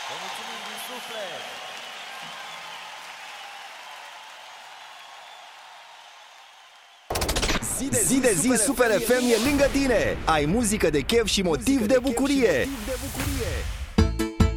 Vă mulțumim din suflet! Zi de zi Super FM e lângă tine. Ai muzică de chef și motiv de bucurie.